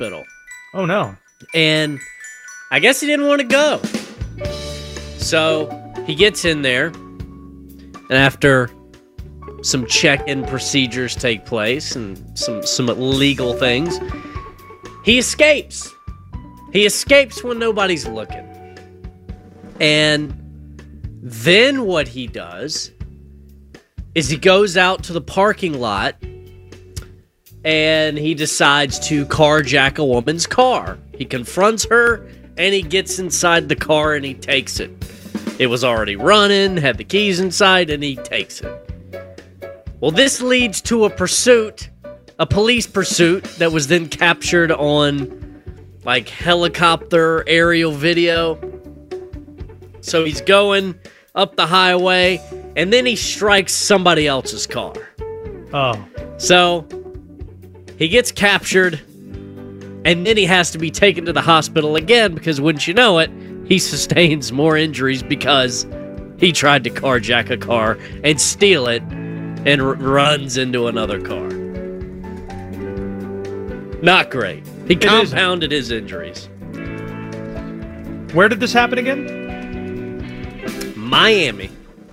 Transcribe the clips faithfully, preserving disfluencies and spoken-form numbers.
hospital. Oh, no. And I guess he didn't want to go. So he gets in there, and after some check-in procedures take place and some, some legal things, he escapes. He escapes when nobody's looking. And then what he does is he goes out to the parking lot and he decides to carjack a woman's car. He confronts her and he gets inside the car and he takes it. It was already running, had the keys inside, and he takes it. Well, this leads to a pursuit, a police pursuit that was then captured on like helicopter aerial video. So he's going up the highway and then he strikes somebody else's car. Oh. So he gets captured and then he has to be taken to the hospital again because wouldn't you know it, he sustains more injuries because he tried to carjack a car and steal it and r- runs into another car. Not great. He It compounded his injuries. Where did this happen again? Miami.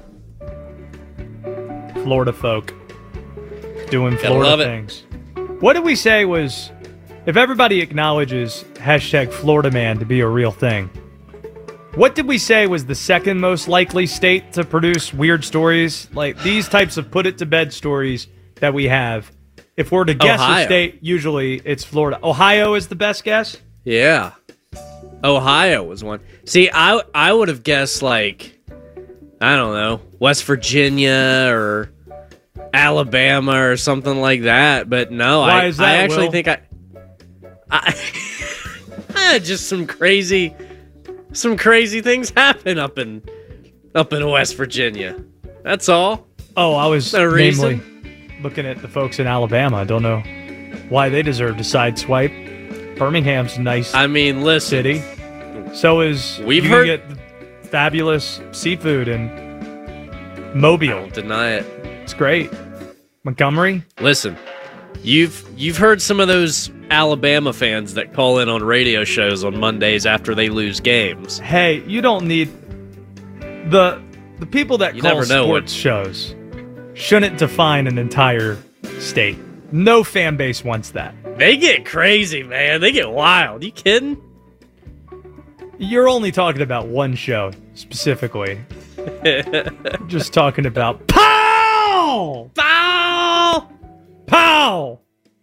Florida folk. Doing Gotta Florida love it. things. What did we say was, if everybody acknowledges hashtag Florida man to be a real thing, what did we say was the second most likely state to produce weird stories? Like these types of put it to bed stories that we have. If we're to guess Ohio. a state, usually it's Florida. Ohio is the best guess? Yeah. Ohio was one. See, I I would have guessed like, I don't know, West Virginia or Alabama or something like that. But no, Why I, is that, I actually Will? think I, I ah, just some crazy, some crazy things happen up in up in West Virginia. That's all. Oh, I was No namely reason. looking at the folks in Alabama. I don't know why they deserve to sideswipe. Birmingham's a nice I mean, listen. city. So is We've you heard- can get fabulous seafood in I Mobile. don't deny it. It's great. Montgomery. Listen, you've you've heard some of those Alabama fans that call in on radio shows on Mondays after they lose games. Hey, you don't need the the people that You call never know sports shows shouldn't define an entire state. No fan base wants that. They get crazy, man. They get wild. You kidding? You're only talking about one show specifically. Just talking about Pow! Foul! Pow!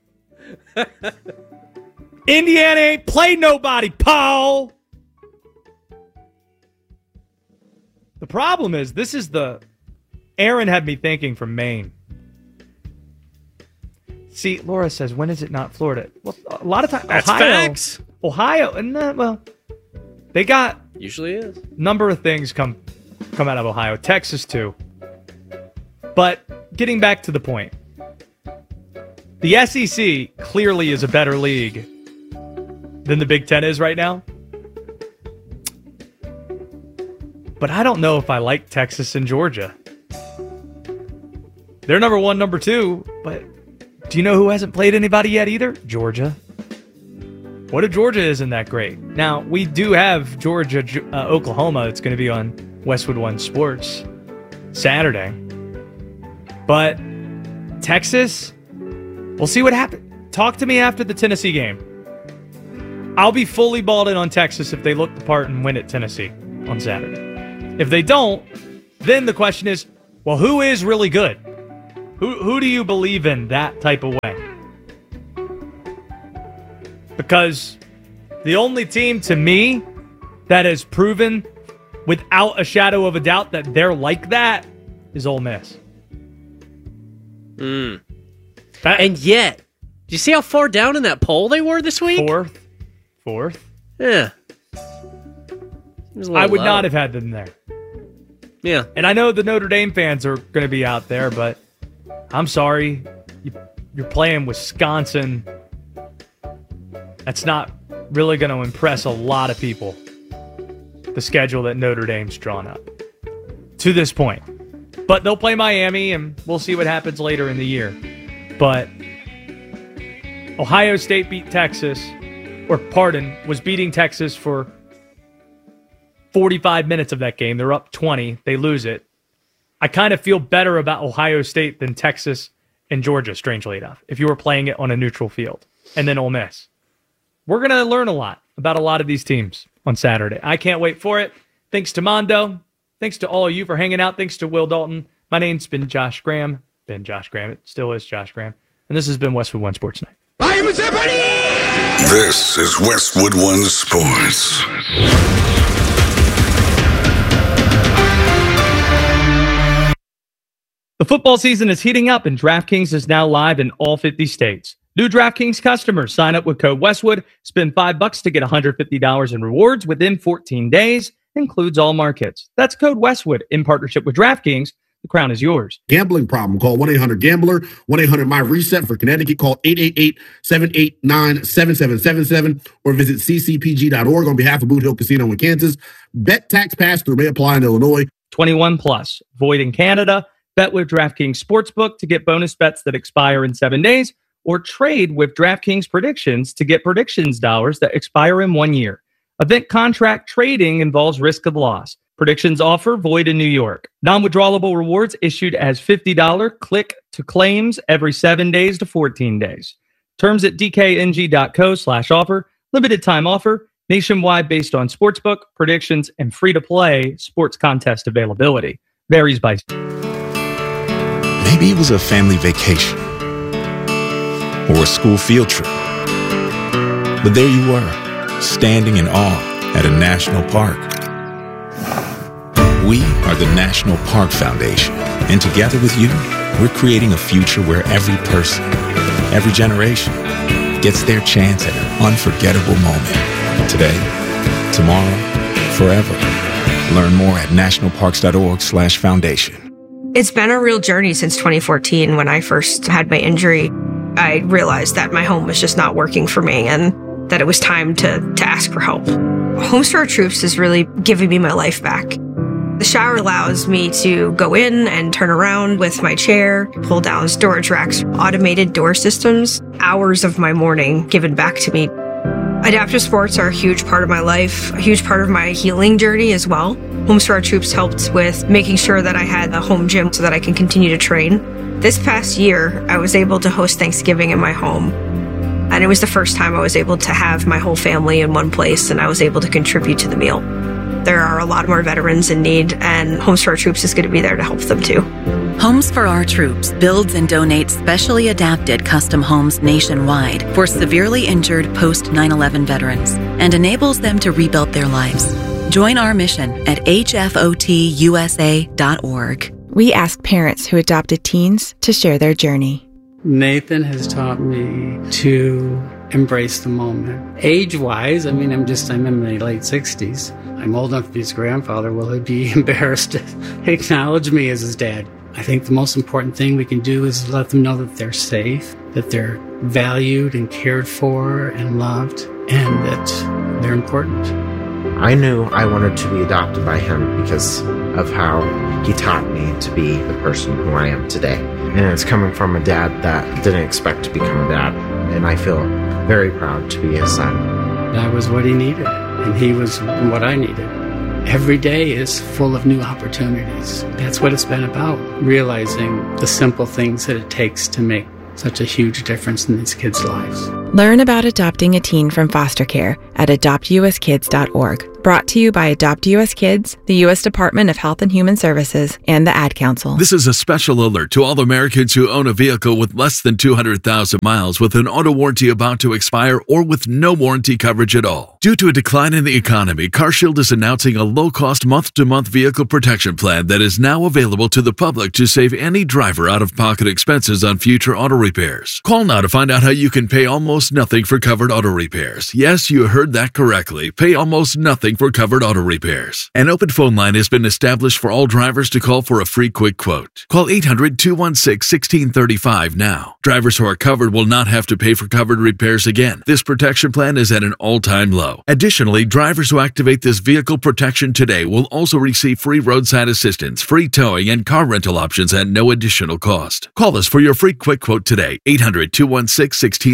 Indiana ain't played nobody, Pow! The problem is, this is the... Aaron had me thinking from Maine. See, Laura says, when is it not Florida? Well, a lot of times, That's Ohio... facts. Ohio, and uh, well, they got Usually is. number of things come come out of Ohio. Texas too. But getting back to the point, the S E C clearly is a better league than the Big Ten is right now. But I don't know if I like Texas and Georgia. They're number one, number two, but do you know who hasn't played anybody yet either? Georgia. What if Georgia isn't that great? Now, we do have Georgia, uh, Oklahoma. It's going to be on Westwood One Sports Saturday. But Texas, we'll see what happens. Talk to me after the Tennessee game. I'll be fully balled in on Texas if they look the part and win at Tennessee on Saturday. If they don't, then the question is, well, who is really good? Who who do you believe in that type of way? Because the only team to me that has proven without a shadow of a doubt that they're like that is Ole Miss. Mm. That, And yet, do you see how far down in that poll they were this week? fourth, fourth. Yeah. Seems a little I would low. not have had them there. Yeah. And I know the Notre Dame fans are going to be out there, but I'm sorry. You, you're playing Wisconsin. That's not really going to impress a lot of people, the schedule that Notre Dame's drawn up to this point. But they'll play Miami, and we'll see what happens later in the year. But Ohio State beat Texas. or pardon, was beating Texas for forty-five minutes of that game. They're up twenty. They lose it. I kind of feel better about Ohio State than Texas and Georgia, strangely enough, if you were playing it on a neutral field. And then Ole Miss. We're going to learn a lot about a lot of these teams on Saturday. I can't wait for it. Thanks to Mondo. Thanks to all of you for hanging out. Thanks to Will Dalton. My name's been Josh Graham. Been Josh Graham. It still is Josh Graham. And this has been Westwood One Sports Night. I am a Japanese! This is Westwood One Sports. The football season is heating up, and DraftKings is now live in all fifty states. New DraftKings customers sign up with code Westwood, spend five bucks to get one hundred fifty dollars in rewards within fourteen days. Includes all markets. That's code Westwood in partnership with DraftKings. The crown is yours. Gambling problem? Call one eight hundred gambler, one eight hundred my reset for Connecticut. Call eight eight eight, seven eight nine, seven seven seven seven or visit c c p g dot org on behalf of Boot Hill Casino in Kansas. Bet tax pass-through may apply in Illinois. twenty-one plus. Void in Canada. Bet with DraftKings Sportsbook to get bonus bets that expire in seven days, or trade with DraftKings Predictions to get predictions dollars that expire in one year. Event contract trading involves risk of loss. Predictions offer void in New York. Non-withdrawable rewards issued as fifty dollars click to claims every seven days to fourteen days. Terms at d k n g dot co slash offer. Limited time offer. Nationwide based on sportsbook, predictions, and free-to-play sports contest availability. Varies by... Maybe it was a family vacation or a school field trip. But there you were, standing in awe at a national park. We are the National Park Foundation, and together with you, we're creating a future where every person, every generation, gets their chance at an unforgettable moment. Today, tomorrow, forever. Learn more at nationalparks.org slash foundation. It's been a real journey since twenty fourteen. When I first had my injury, I realized that my home was just not working for me and that it was time to, to ask for help. Homes for Our Troops is really giving me my life back. The shower allows me to go in and turn around with my chair, pull down storage racks, automated door systems, hours of my morning given back to me. Adaptive sports are a huge part of my life, a huge part of my healing journey as well. Homes for Our Troops helped with making sure that I had a home gym so that I can continue to train. This past year, I was able to host Thanksgiving in my home. And it was the first time I was able to have my whole family in one place, and I was able to contribute to the meal. There are a lot more veterans in need, and Homes for Our Troops is going to be there to help them too. Homes for Our Troops builds and donates specially adapted custom homes nationwide for severely injured post nine eleven veterans and enables them to rebuild their lives. Join our mission at h f o t u s a dot org. We ask parents who adopted teens to share their journey. Nathan has taught me to embrace the moment. Age-wise, I mean, I'm just, I'm in my late sixties. I'm old enough to be his grandfather. Will he be embarrassed to acknowledge me as his dad? I think the most important thing we can do is let them know that they're safe, that they're valued and cared for and loved, and that they're important. I knew I wanted to be adopted by him because of how he taught me to be the person who I am today. And it's coming from a dad that didn't expect to become a dad. And I feel very proud to be his son. That was what he needed, and he was what I needed. Every day is full of new opportunities. That's what it's been about, realizing the simple things that it takes to make such a huge difference in these kids' lives. Learn about adopting a teen from foster care at adopt u s kids dot org. Brought to you by Adopt U S Kids, the U S Department of Health and Human Services, and the Ad Council. This is a special alert to all Americans who own a vehicle with less than two hundred thousand miles with an auto warranty about to expire or with no warranty coverage at all. Due to a decline in the economy, CarShield is announcing a low-cost month-to-month vehicle protection plan that is now available to the public to save any driver out-of-pocket expenses on future auto repairs. Call now to find out how you can pay almost nothing for covered auto repairs. Yes, you heard that correctly. Pay almost nothing for covered auto repairs. An open phone line has been established for all drivers to call for a free quick quote. Call eight hundred, two one six, one six three five now. Drivers who are covered will not have to pay for covered repairs again. This protection plan is at an all-time low. Additionally, drivers who activate this vehicle protection today will also receive free roadside assistance, free towing, and car rental options at no additional cost. Call us for your free quick quote today. eight hundred, two one six, one six three five.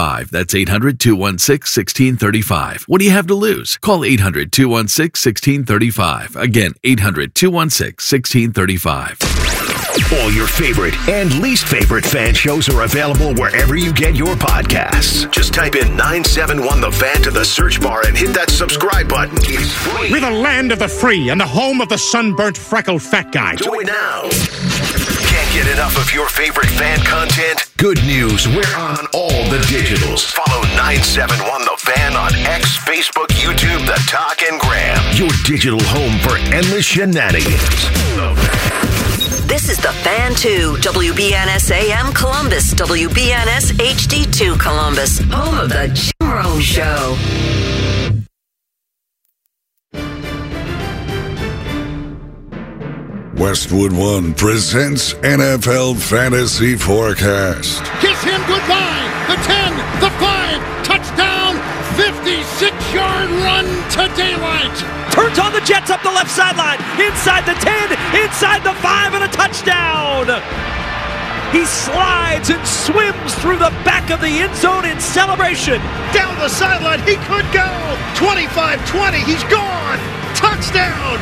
five. That's eight hundred, two one six, one six three five. What do you have to lose? Call eight hundred, two one six, one six three five. Again, eight hundred, two one six, one six three five. All your favorite and least favorite fan shows are available wherever you get your podcasts. Just type in nine seven one The Fan to the search bar and hit that subscribe button. It's free. We're the land of the free and the home of the sunburnt, freckled fat guy. Do it now. Can't get enough of your favorite fan content? Good news, we're on all the digitals. Follow nine seven one The Fan on X, Facebook, YouTube, The Talk, and Gram. Your digital home for endless shenanigans. The Fan. This is The Fan two, W B N S A M Columbus, W B N S H D two Columbus, home of the Jim Rome Show. Westwood One presents N F L Fantasy Forecast. Kiss him goodbye. The ten, the five, touchdown, fifty-six-yard run to daylight. Turns on the Jets up the left sideline, inside the ten, inside the five, and a touchdown. He slides and swims through the back of the end zone in celebration. Down the sideline, he could go. twenty-five twenty, he's gone. Touchdown.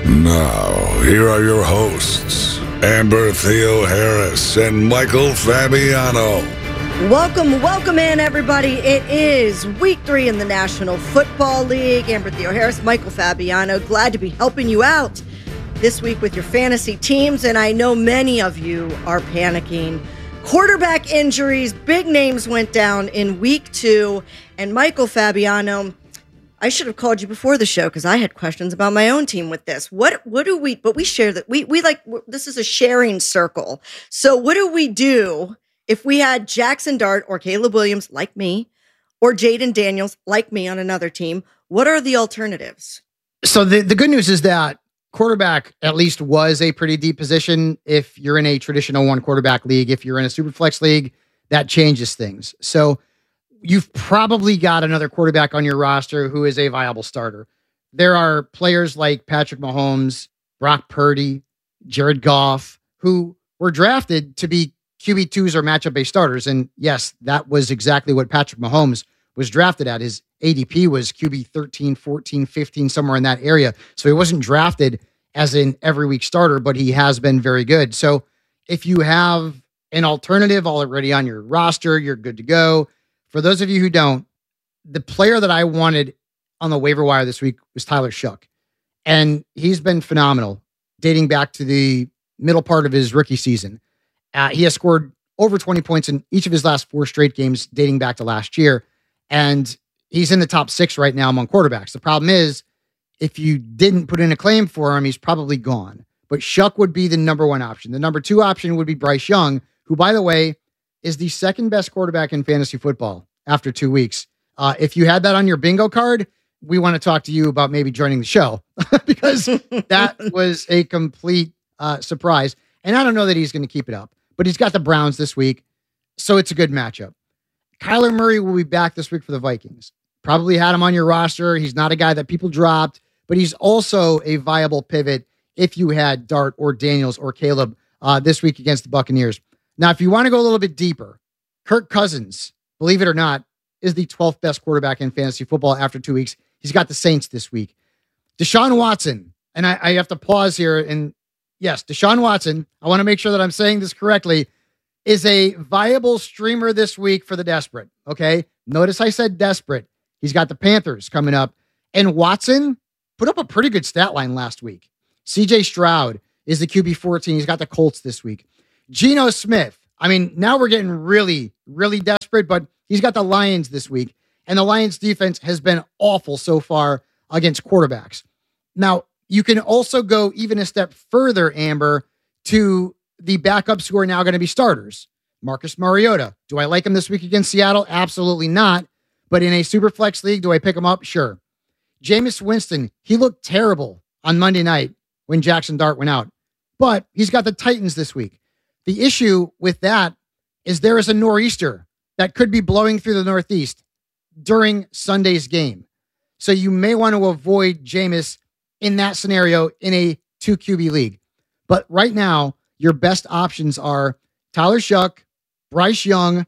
Now, here are your hosts, Amber Theo Harris and Michael Fabiano. Welcome, welcome in, everybody. It is week three in the National Football League. Amber Theo Harris, Michael Fabiano, glad to be helping you out this week with your fantasy teams, and I know many of you are panicking. Quarterback injuries, big names went down in week two, and Michael Fabiano, I should have called you before the show because I had questions about my own team with this. What what do we, but we share that, we, we like, this is a sharing circle. So what do we do if we had Jackson Dart or Caleb Williams, like me, or Jaden Daniels, like me, on another team? What are the alternatives? So the, the good news is that quarterback at least was a pretty deep position. If you're in a traditional one quarterback league, if you're in a super flex league, that changes things. So you've probably got another quarterback on your roster who is a viable starter. There are players like Patrick Mahomes, Brock Purdy, Jared Goff, who were drafted to be Q B twos or matchup-based starters. And yes, that was exactly what Patrick Mahomes was drafted at. His A D P was Q B thirteen, fourteen, fifteen, somewhere in that area. So he wasn't drafted as an every week starter, but he has been very good. So if you have an alternative already on your roster, you're good to go. For those of you who don't, the player that I wanted on the waiver wire this week was Tyler Shough. And he's been phenomenal dating back to the middle part of his rookie season. Uh, he has scored over twenty points in each of his last four straight games dating back to last year. And he's in the top six right now among quarterbacks. The problem is, if you didn't put in a claim for him, he's probably gone. But Shough would be the number one option. The number two option would be Bryce Young, who, by the way, is the second best quarterback in fantasy football after two weeks. Uh, if you had that on your bingo card, we want to talk to you about maybe joining the show because that was a complete uh, surprise. And I don't know that he's going to keep it up, but he's got the Browns this week, so it's a good matchup. Kyler Murray will be back this week for the Vikings. Probably had him on your roster. He's not a guy that people dropped, but he's also a viable pivot if you had Dart or Daniels or Caleb uh, this week against the Buccaneers. Now, if you want to go a little bit deeper, Kirk Cousins, believe it or not, is the twelfth best quarterback in fantasy football after two weeks. He's got the Saints this week. Deshaun Watson, and I, I have to pause here. And yes, Deshaun Watson, I want to make sure that I'm saying this correctly, is a viable streamer this week for the desperate. Okay. Notice I said desperate. He's got the Panthers coming up. And Watson put up a pretty good stat line last week. C J Stroud is the Q B fourteen. He's got the Colts this week. Geno Smith. I mean, now we're getting really, really desperate, but he's got the Lions this week. And the Lions defense has been awful so far against quarterbacks. Now, you can also go even a step further, Amber, to the backups who are now going to be starters. Marcus Mariota. Do I like him this week against Seattle? Absolutely not. But in a super flex league, do I pick him up? Sure. Jameis Winston. He looked terrible on Monday night when Jackson Dart went out. But he's got the Titans this week. The issue with that is there is a nor'easter that could be blowing through the Northeast during Sunday's game. So you may want to avoid Jameis in that scenario in a two Q B league. But right now, your best options are Tyler Shough, Bryce Young,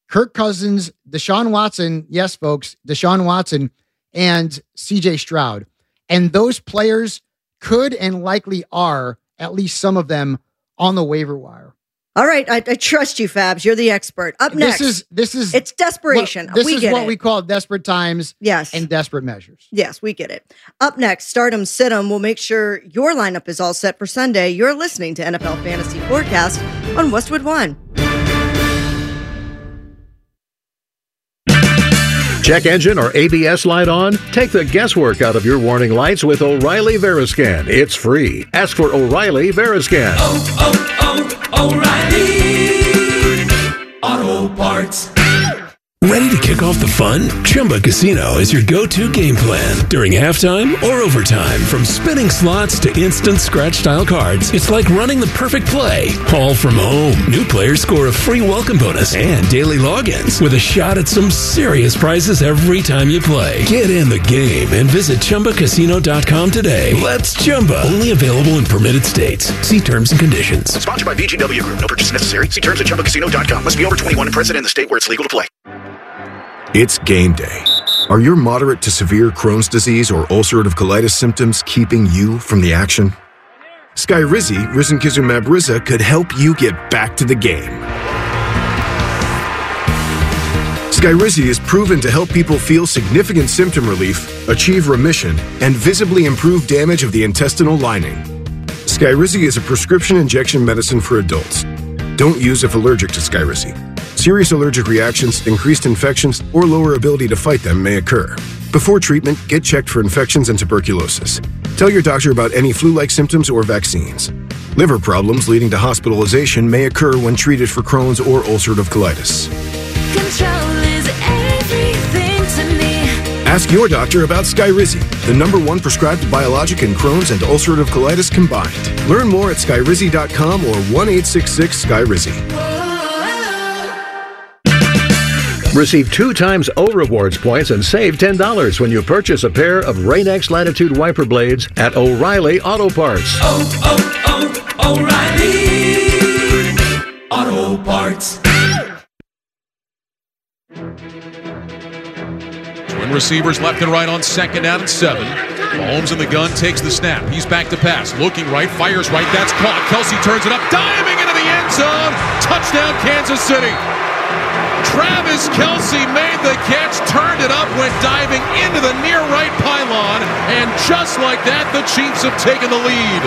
Kirk Cousins, Deshaun Watson, yes, folks, Deshaun Watson, and C J Stroud. And those players could and likely are, at least some of them, on the waiver wire. All right, I, I trust you, Fabs. You're the expert. Up next, This is this is it's desperation. Well, this we is get what it. we call desperate times, yes, and desperate measures. Yes, we get it. Up next, Stardom Situm will make sure your lineup is all set for Sunday. You're listening to N F L Fantasy Forecast on Westwood One. Check engine or A B S light on? Take the guesswork out of your warning lights with O'Reilly Veriscan. It's free. Ask for O'Reilly Veriscan. Oh, oh, oh, O'Reilly Auto Parts. Ready to kick off the fun? Chumba Casino is your go-to game plan during halftime or overtime. From spinning slots to instant scratch-style cards, it's like running the perfect play, all from home. New players score a free welcome bonus and daily logins with a shot at some serious prizes every time you play. Get in the game and visit Chumba Casino dot com today. Let's Chumba. Only available in permitted states. See terms and conditions. Sponsored by V G W Group. No purchase necessary. See terms at Chumba Casino dot com. Must be over twenty-one and present in the state where it's legal to play. It's game day. Are your moderate to severe Crohn's disease or ulcerative colitis symptoms keeping you from the action? Skyrizi, risankizumab Riza, could help you get back to the game. Skyrizi is proven to help people feel significant symptom relief, achieve remission, and visibly improve damage of the intestinal lining. Skyrizi is a prescription injection medicine for adults. Don't use if allergic to Skyrizi. Serious allergic reactions, increased infections, or lower ability to fight them may occur. Before treatment, get checked for infections and tuberculosis. Tell your doctor about any flu-like symptoms or vaccines. Liver problems leading to hospitalization may occur when treated for Crohn's or ulcerative colitis. Control is everything to me. Ask your doctor about Skyrizi, the number one prescribed biologic in Crohn's and ulcerative colitis combined. Learn more at skyrizi dot com or one eight six six Skyrizi. Receive two times O Rewards points and save ten dollars when you purchase a pair of Rain-X Latitude wiper blades at O'Reilly Auto Parts. Oh, oh, oh, O'Reilly Auto Parts. Twin receivers left and right on second down and seven. Mahomes in the gun, takes the snap. He's back to pass. Looking right, fires right. That's caught. Kelsey turns it up, diving into the end zone. Touchdown, Kansas City. Travis Kelsey made the catch, turned it up, went diving into the near right pylon, and just like that, the Chiefs have taken the lead.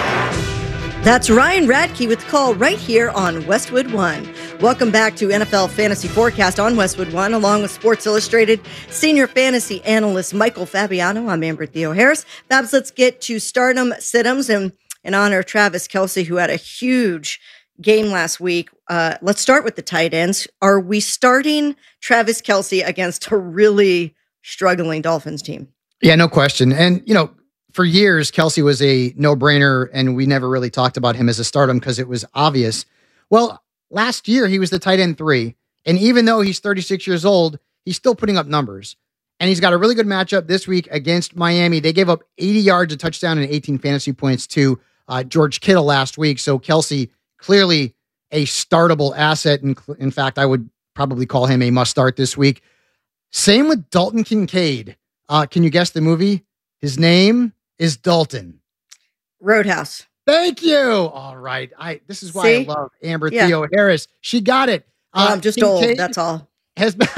That's Ryan Radke with the call right here on Westwood One. Welcome back to N F L Fantasy Forecast on Westwood One, along with Sports Illustrated senior fantasy analyst Michael Fabiano. I'm Amber Theo Harris. Babs, let's get to Stardom Situms and in honor of Travis Kelsey, who had a huge game last week. Uh, let's start with the tight ends. Are we starting Travis Kelsey against a really struggling Dolphins team? Yeah, no question. And, you know, for years, Kelsey was a no-brainer, and we never really talked about him as a stardom because it was obvious. Well, last year, he was the tight end three. And even though he's thirty-six years old, he's still putting up numbers. And he's got a really good matchup this week against Miami. They gave up eighty yards, a touchdown, and eighteen fantasy points to uh, George Kittle last week. So Kelsey, clearly a startable asset. And in fact, I would probably call him a must start this week. Same with Dalton Kincaid. Uh, can you guess the movie? His name is Dalton. Roadhouse. Thank you. All right. I This is why See? I love Amber Yeah. Theo Harris. She got it. Well, Uh, I'm just Kincaid old. That's all. Has been,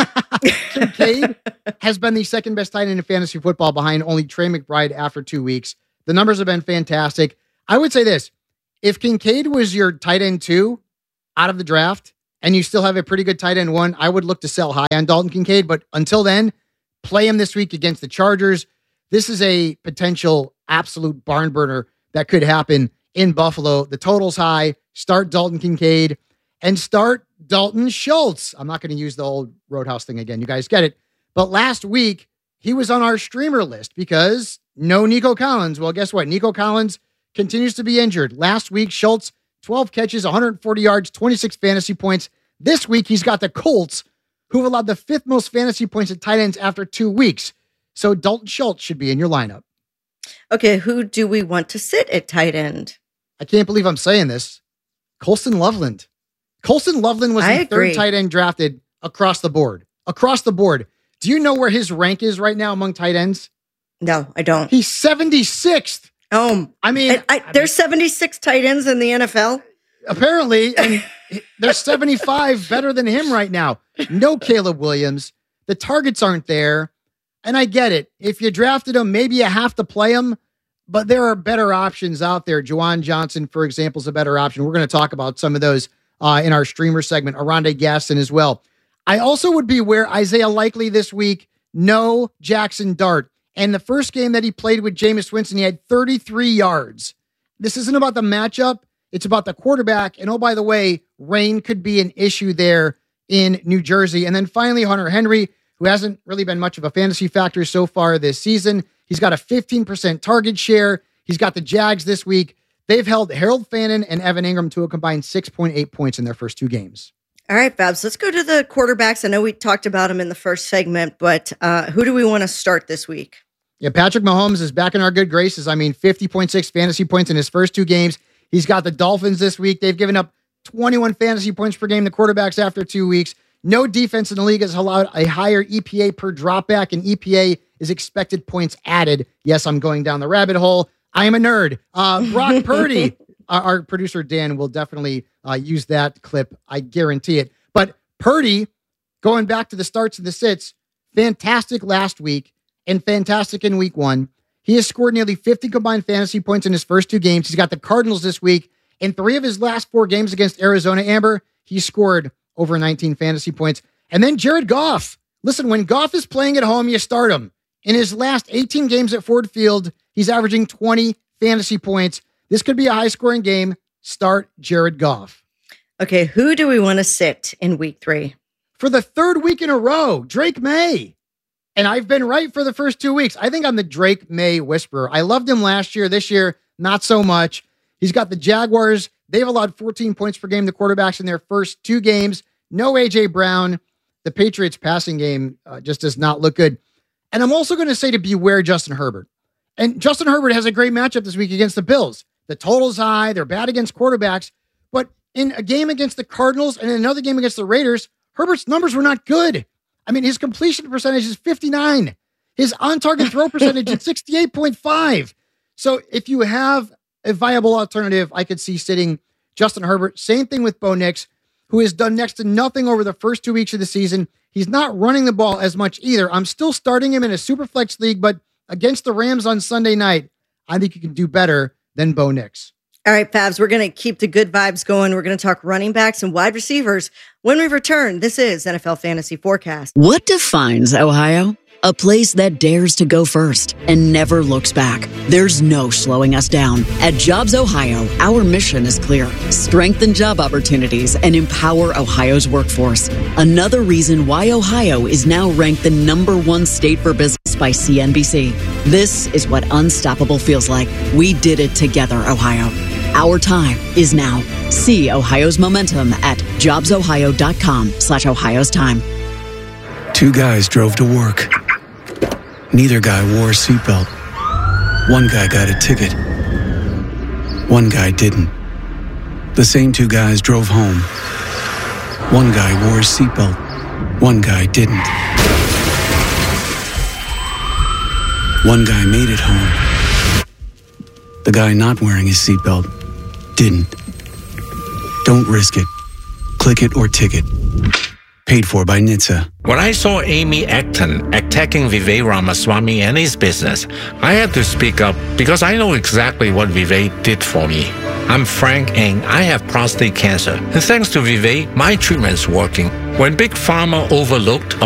Kincaid has been the second best tight end in fantasy football behind only Trey McBride after two weeks. The numbers have been fantastic. I would say this. If Kincaid was your tight end two out of the draft and you still have a pretty good tight end one, I would look to sell high on Dalton Kincaid. But until then, play him this week against the Chargers. This is a potential absolute barn burner that could happen in Buffalo. The total's high. Start Dalton Kincaid and start Dalton Schultz. I'm not going to use the old Roadhouse thing again. You guys get it. But last week, he was on our streamer list because no Nico Collins. Well, guess what? Nico Collins continues to be injured. Last week, Schultz, twelve catches, one hundred forty yards, twenty-six fantasy points. This week, he's got the Colts, who've allowed the fifth most fantasy points at tight ends after two weeks. So Dalton Schultz should be in your lineup. Okay, who do we want to sit at tight end? I can't believe I'm saying this. Colston Loveland. Colston Loveland was I the agree. third tight end drafted across the board. Across the board. Do you know where his rank is right now among tight ends? No, I don't. He's seventy-sixth. Oh, I mean, I, I, there's seventy-six tight ends in the N F L. Apparently, and there's seventy-five better than him right now. No Caleb Williams. The targets aren't there. And I get it. If you drafted him, maybe you have to play him, but there are better options out there. Juwan Johnson, for example, is a better option. We're going to talk about some of those uh, in our streamer segment. Aronde Gaston as well. I also would be aware Isaiah Likely this week. No Jackson Dart. And the first game that he played with Jameis Winston, he had thirty-three yards. This isn't about the matchup. It's about the quarterback. And oh, by the way, rain could be an issue there in New Jersey. And then finally, Hunter Henry, who hasn't really been much of a fantasy factor so far this season. He's got a fifteen percent target share. He's got the Jags this week. They've held Harold Fannin and Evan Ingram to a combined six point eight points in their first two games. All right, Babs, let's go to the quarterbacks. I know we talked about them in the first segment, but uh, who do we want to start this week? Yeah, Patrick Mahomes is back in our good graces. I mean, fifty point six fantasy points in his first two games. He's got the Dolphins this week. They've given up twenty-one fantasy points per game, the quarterbacks, after two weeks. No defense in the league has allowed a higher E P A per dropback, and E P A is expected points added. Yes, I'm going down the rabbit hole. I am a nerd. Uh, Brock Purdy, our, our producer Dan will definitely uh, use that clip. I guarantee it. But Purdy, going back to the starts and the sits, fantastic last week and fantastic in week one. He has scored nearly fifty combined fantasy points in his first two games. He's got the Cardinals this week. In three of his last four games against Arizona, Amber, he scored over nineteen fantasy points. And then Jared Goff. Listen, when Goff is playing at home, you start him. In his last eighteen games at Ford Field, he's averaging twenty fantasy points. This could be a high-scoring game. Start Jared Goff. Okay, who do we want to sit in week three? For the third week in a row, Drake May. And I've been right for the first two weeks. I think I'm the Drake May whisperer. I loved him last year. This year, not so much. He's got the Jaguars. They've allowed fourteen points per game to quarterbacks in their first two games. No A J Brown. The Patriots passing game uh, just does not look good. And I'm also going to say to beware Justin Herbert. And Justin Herbert has a great matchup this week against the Bills. The total's high. They're bad against quarterbacks. But in a game against the Cardinals and in another game against the Raiders, Herbert's numbers were not good. I mean, his completion percentage is fifty-nine. His on-target throw percentage is sixty-eight point five. So if you have a viable alternative, I could see sitting Justin Herbert. Same thing with Bo Nix, who has done next to nothing over the first two weeks of the season. He's not running the ball as much either. I'm still starting him in a super flex league, but against the Rams on Sunday night, I think you can do better than Bo Nix. All right, Fabs, we're going to keep the good vibes going. We're going to talk running backs and wide receivers. When we return, this is N F L Fantasy Forecast. What defines Ohio? A place that dares to go first and never looks back. There's no slowing us down. At Jobs Ohio, our mission is clear. Strengthen job opportunities and empower Ohio's workforce. Another reason why Ohio is now ranked the number one state for business by C N B C. This is what unstoppable feels like. We did it together, Ohio. Our time is now. See Ohio's momentum at jobsohio.com slash Ohio's time. Two guys drove to work. Neither guy wore a seatbelt. One guy got a ticket. One guy didn't. The same two guys drove home. One guy wore his seatbelt. One guy didn't. One guy made it home. The guy not wearing his seatbelt didn't. Don't risk it. Click it or ticket. Paid for by N H T S A. When I saw Amy Acton attacking Vivek Ramaswamy and his business, I had to speak up because I know exactly what Vivek did for me. I'm Frank and I have prostate cancer. And thanks to Vivek, my treatment's working. When Big Pharma overlooked